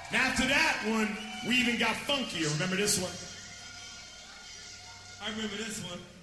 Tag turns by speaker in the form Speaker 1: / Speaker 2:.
Speaker 1: And after that one, we even got funkier. Remember this one?
Speaker 2: I remember this one.